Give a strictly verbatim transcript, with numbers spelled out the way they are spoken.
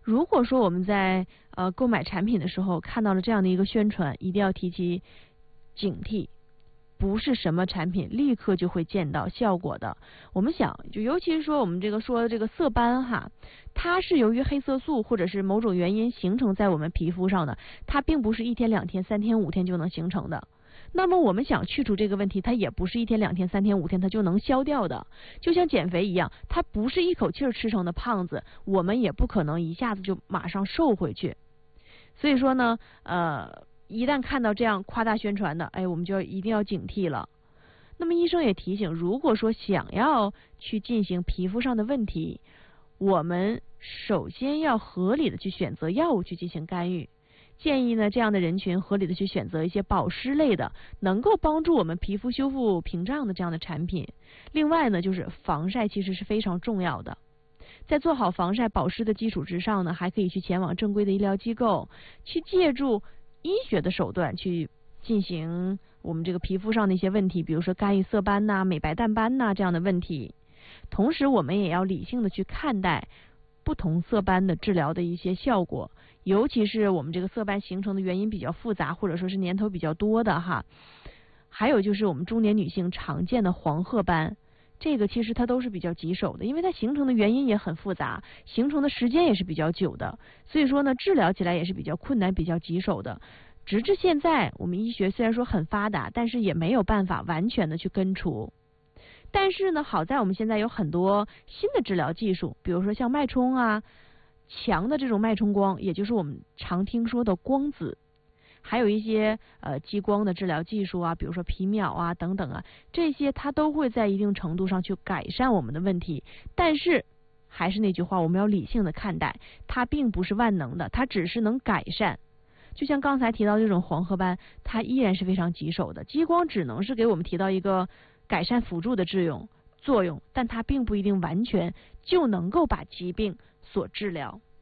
如果说我们在呃购买产品的时候看到了这样的一个宣传，一定要提起警惕。不是什么产品立刻就会见到效果的。我们想，就尤其是说我们这个说的这个色斑哈，它是由于黑色素或者是某种原因形成在我们皮肤上的，它并不是一天两天三天五天就能形成的。那么我们想去除这个问题，它也不是一天两天三天五天它就能消掉的。就像减肥一样，它不是一口气儿吃成的胖子，我们也不可能一下子就马上瘦回去。所以说呢，呃。一旦看到这样夸大宣传的，哎，我们就要一定要警惕了。那么医生也提醒，如果说想要去进行皮肤上的问题，我们首先要合理的去选择药物去进行干预。建议呢，这样的人群合理的去选择一些保湿类的，能够帮助我们皮肤修复屏障的这样的产品。另外呢，就是防晒其实是非常重要的。在做好防晒保湿的基础之上呢，还可以去前往正规的医疗机构，去借助医学的手段去进行我们这个皮肤上的一些问题，比如说干预色斑呐、美白淡斑呐这样的问题。同时我们也要理性的去看待不同色斑的治疗的一些效果，尤其是我们这个色斑形成的原因比较复杂，或者说是年头比较多的哈。还有就是我们中年女性常见的黄褐斑，这个其实它都是比较棘手的，因为它形成的原因也很复杂，形成的时间也是比较久的，所以说呢，治疗起来也是比较困难、比较棘手的。直至现在，我们医学虽然说很发达，但是也没有办法完全的去根除。但是呢，好在我们现在有很多新的治疗技术，比如说像脉冲啊、强的这种脉冲光，也就是我们常听说的光子。还有一些呃激光的治疗技术啊，比如说皮秒啊等等啊，这些它都会在一定程度上去改善我们的问题。但是还是那句话，我们要理性的看待，它并不是万能的，它只是能改善。就像刚才提到这种黄褐斑，它依然是非常棘手的，激光只能是给我们提到一个改善辅助的作用作用，但它并不一定完全就能够把疾病所治疗。